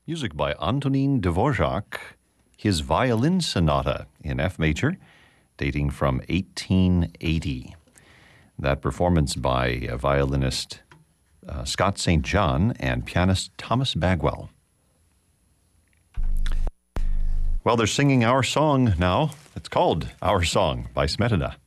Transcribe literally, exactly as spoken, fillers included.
Music by Antonín Dvořák, his Violin Sonata in F major, dating from eighteen eighty. That performance by uh, violinist uh, Scott Saint John and pianist Thomas Bagwell. Well, they're singing our song now. It's called Our Song by Smetana.